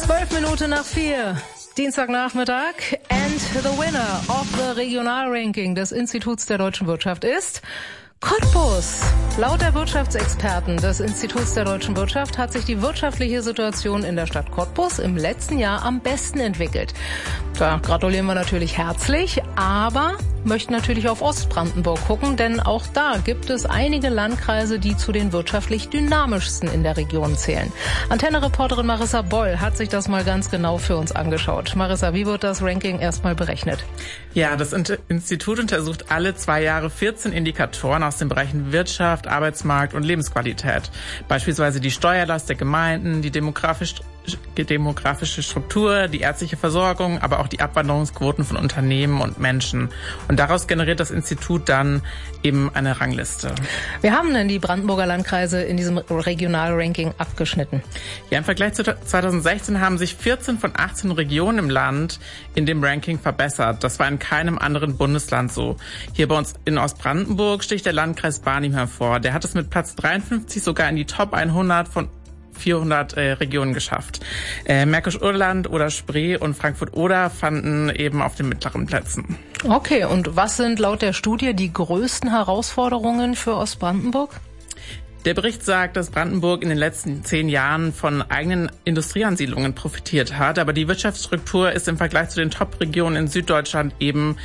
4:12, Dienstagnachmittag. And the winner of the Regionalranking des Instituts der deutschen Wirtschaft ist Cottbus. Laut der Wirtschaftsexperten des Instituts der deutschen Wirtschaft hat sich die wirtschaftliche Situation in der Stadt Cottbus im letzten Jahr am besten entwickelt. Da gratulieren wir natürlich herzlich, aber möchten natürlich auf Ostbrandenburg gucken, denn auch da gibt es einige Landkreise, die zu den wirtschaftlich dynamischsten in der Region zählen. Antenne-Reporterin Marissa Boll hat sich das mal ganz genau für uns angeschaut. Marissa, wie wird das Ranking erstmal berechnet? Ja, das Institut untersucht alle 2 Jahre 14 Indikatoren aus den Bereichen Wirtschaft, Arbeitsmarkt und Lebensqualität. Beispielsweise die Steuerlast der Gemeinden, die demografische Struktur, die ärztliche Versorgung, aber auch die Abwanderungsquoten von Unternehmen und Menschen. Und daraus generiert das Institut dann eben eine Rangliste. Wir haben denn die Brandenburger Landkreise in diesem Regionalranking abgeschnitten? Ja, im Vergleich zu 2016 haben sich 14 von 18 Regionen im Land in dem Ranking verbessert. Das war in keinem anderen Bundesland so. Hier bei uns in Ostbrandenburg sticht der Landkreis Barnim hervor. Der hat es mit Platz 53 sogar in die Top 100 von 400 Regionen geschafft. Märkisch-Urland oder Spree und Frankfurt-Oder fanden eben auf den mittleren Plätzen. Okay, und was sind laut der Studie die größten Herausforderungen für Ostbrandenburg? Der Bericht sagt, dass Brandenburg in den letzten 10 Jahren von eigenen Industrieansiedlungen profitiert hat, aber die Wirtschaftsstruktur ist im Vergleich zu den Top-Regionen in Süddeutschland eben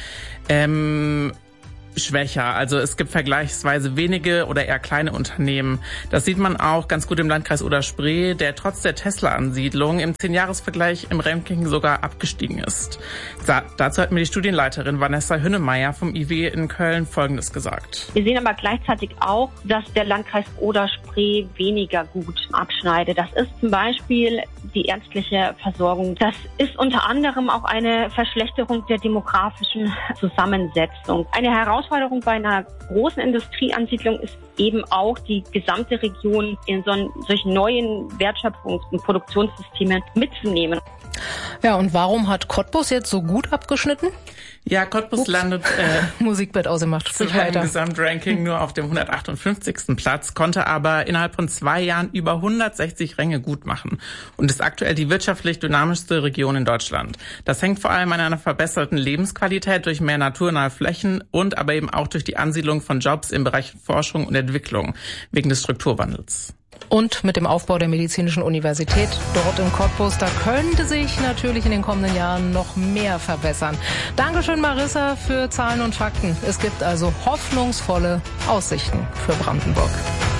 schwächer. Also es gibt vergleichsweise wenige oder eher kleine Unternehmen. Das sieht man auch ganz gut im Landkreis Oder-Spree, der trotz der Tesla-Ansiedlung im 10-Jahres-Vergleich im Ranking sogar abgestiegen ist. Dazu hat mir die Studienleiterin Vanessa Hünnemeyer vom IW in Köln Folgendes gesagt. Wir sehen aber gleichzeitig auch, dass der Landkreis Oder-Spree weniger gut abschneidet. Das ist zum Beispiel die ärztliche Versorgung. Das ist unter anderem auch eine Verschlechterung der demografischen Zusammensetzung. Eine Herausforderung bei einer großen Industrieansiedlung ist eben auch, die gesamte Region in solchen neuen Wertschöpfungs- und Produktionssystemen mitzunehmen. Ja, und warum hat Cottbus jetzt so gut abgeschnitten? Ja, Cottbus landet Musikbett ausgemacht. Zu einem Gesamtranking nur auf dem 158. Platz, konnte aber innerhalb von 2 Jahren über 160 Ränge gut machen und ist aktuell die wirtschaftlich dynamischste Region in Deutschland. Das hängt vor allem an einer verbesserten Lebensqualität durch mehr naturnahe Flächen und aber eben auch durch die Ansiedlung von Jobs im Bereich Forschung und Entwicklung wegen des Strukturwandels. Und mit dem Aufbau der Medizinischen Universität dort in Cottbus, da könnte sich natürlich in den kommenden Jahren noch mehr verbessern. Dankeschön, Marissa, für Zahlen und Fakten. Es gibt also hoffnungsvolle Aussichten für Brandenburg.